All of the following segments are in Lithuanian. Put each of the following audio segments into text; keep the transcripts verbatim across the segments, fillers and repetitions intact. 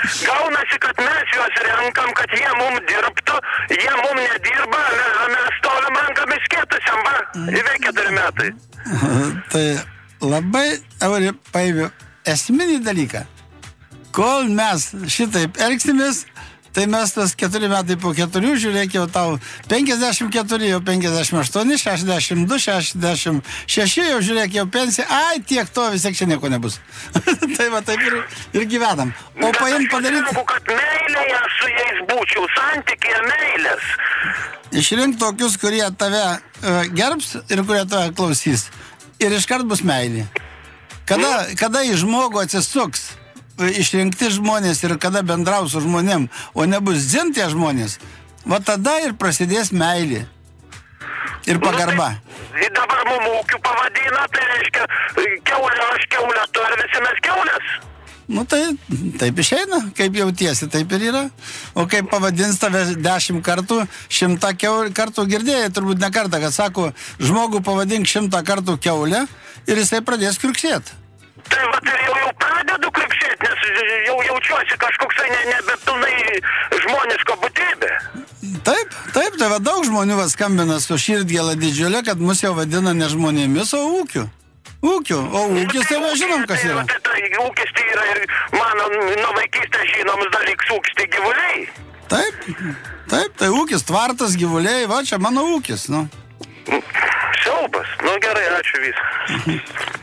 Gaunasi, kad mes juos renkam, kad jie mum dirbtų, jie mum nedirba, o mes stovim rankomis kietusiam, va, įveik keturi metai. Tai labai, Auri, paėmiau esminį dalyką. Kol mes šitaip elgsimės, tai mes tas keturi metai po keturių, žiūrėk, jau tau penkiasdešimt keturi, jau penkiasdešimt aštuoni, šešiasdešimt du, šešiasdešimt šeši, jau žiūrėk, jau pensija, ai, tiek to, vis tiek čia nieko nebus. Tai va, taip ir, ir gyvenam. O paim padaryti... Bet aš kad meilėje su jais būčiau, santykėje meilės. Išrink tokius, kurie tave uh, gerbs ir kurie tave klausys. Ir iškart bus meilė. Kada, kada į žmogų atsisuks išrinkti žmonės ir kada bendraus su žmonėm, o nebus dzin tie žmonės, va tada ir prasidės meilė ir pagarba. Nu, tai, dabar mum ūkių pavadina, tai reiškia kiaulė, aš kiaulė, tu ir visi mes kiaulės. Nu tai taip išeina, kaip jautiesi, taip ir yra. O kaip pavadins tave dešimt kartų, šimtą kiaulė, kartų girdėjai, turbūt ne kartą, kad sako, žmogų pavadink šimtą kartų kiaulę ir jisai pradės kriuksėti. Tai va, tai jau, jau pradedu kriuksėti, nes jau jaučiuosi kažkoksai ne, nebepilnai žmoniško būtybė. Taip, taip, tai va daug žmonių va skambina su širdgėla didžiulė, kad mus jau vadina ne žmonėmis, o ūkiu. Ūkiu, o ūkis tai va žinom, kas yra. Tai, tai, tai ūkis tai yra ir mano nuo vaikystės žinomas dalykas, ūkis tai gyvuliai. Taip, taip, tai ūkis, tvartas, gyvuliai, va čia mano ūkis, nu. Siaubas, nu gerai, ačiū visą.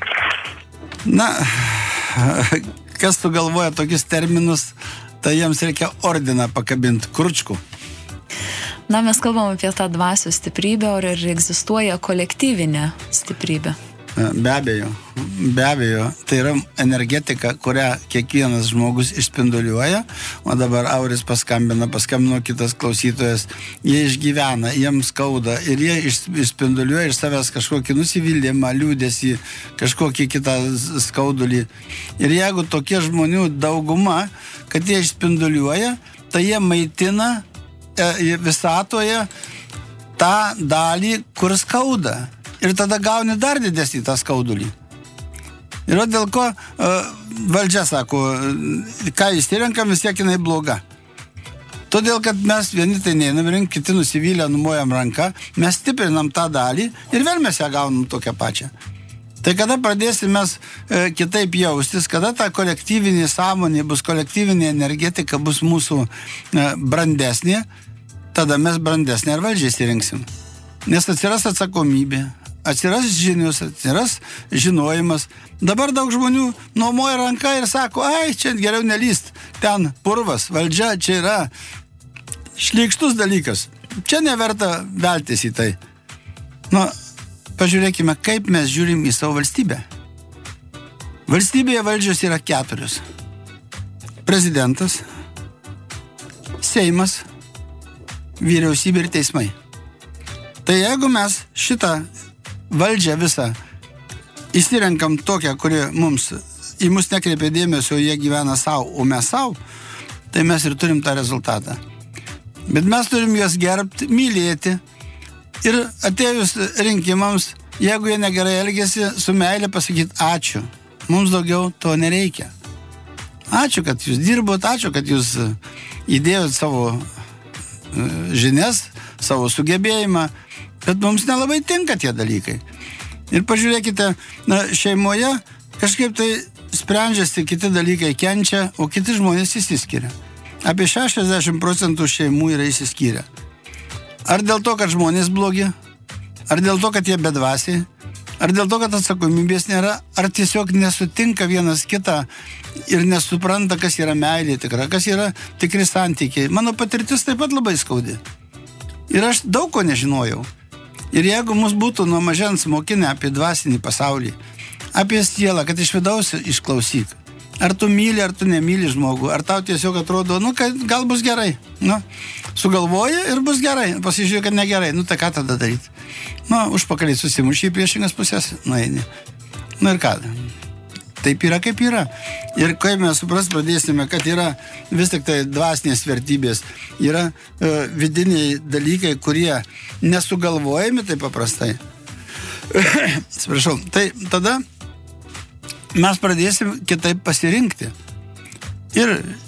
Na, kas sugalvoja tokius terminus, tai jiems reikia ordiną pakabinti, kručkų. Na, mes kalbam apie tą dvasios stiprybę, ar ir egzistuoja kolektyvinė stiprybė? Be abejo, be abejo, tai yra energetika, kurią kiekvienas žmogus išspinduliuoja, o dabar Auris paskambina, paskambino kitas klausytojas, jie išgyvena, jiems skauda ir jie išspinduliuoja iš savęs kažkokį nusivylimą, liūdesį, kažkokį kitą skaudulį. Ir jeigu tokie žmonių dauguma, kad jie išspinduliuoja, tai jie maitina e, visatoje tą dalį, kur skauda. Ir tada gauni dar didesnį tą skaudulį. Ir dėl ko uh, valdžia sako, ką įsirenkam, vis tiek jinai bloga. Todėl, kad mes vieni tai neinam rink, kiti nusivylę, numojam ranką, mes stiprinam tą dalį ir vėl mes ją gaunam tokią pačią. Tai kada pradėsim mes e, kitaip jaustis, kada ta kolektyvinė sąmonė bus, kolektyvinė energetika bus mūsų e, brandesnė, tada mes brandesnė ir valdžiai įsirinksim. Nes atsiras atsakomybė, atsiras žinius, atsiras žinojimas. Dabar daug žmonių nuomoja ranką ir sako, ai, čia geriau nelyst, ten purvas, valdžia, čia yra šlykštus dalykas. Čia neverta veltis į tai. Nu, pažiūrėkime, kaip mes žiūrim į savo valstybę. Valstybėje valdžios yra keturios. Prezidentas, Seimas, vyriausybė ir teismai. Tai jeigu mes šitą valdžią visą įsirenkam tokią, kuri mums, į mus nekreipia dėmesio, jie gyvena savo, o mes savo, tai mes ir turim tą rezultatą. Bet mes turim juos gerbti, mylėti ir atėjus rinkimams, jeigu jie negerai elgiasi, su meilė pasakyti ačiū. Mums daugiau to nereikia. Ačiū, kad jūs dirbot, ačiū, kad jūs įdėjot savo žinias, savo sugebėjimą, bet mums nelabai tinka tie dalykai. Ir pažiūrėkite, na, šeimoje kažkaip tai sprendžiasi, kiti dalykai kenčia, o kiti žmonės įsiskiria. Apie šešiasdešimt procentų šeimų yra įsiskyrę. Ar dėl to, kad žmonės blogi, ar dėl to, kad jie bedvasiai, ar dėl to, kad atsakomybės nėra, ar tiesiog nesutinka vienas kitą ir nesupranta, kas yra meilė tikra, kas yra tikri santykiai. Mano patirtis taip pat labai skaudi. Ir aš daug ko nežinojau. Ir jeigu mus būtų nuo mažens mokinę apie dvasinį pasaulį, apie sielą, kad iš vidaus išklausyk, ar tu myli, ar tu nemyli žmogų, ar tau tiesiog atrodo, nu, kad gal bus gerai. Nu, sugalvoji ir bus gerai, pasižiūrėk, kad negerai, nu, tai ką tada daryti? Nu, užpakaliai susimuši į priešingas pusės, nueini. Nu ir ką? Taip yra, kaip yra. Ir kaip mes supras pradėsime, kad yra vis tik tai dvasinės vertybės, yra e, vidiniai dalykai, kurie nesugalvojami taip paprastai. Atsiprašau. Tai tada mes pradėsim kitaip pasirinkti. Ir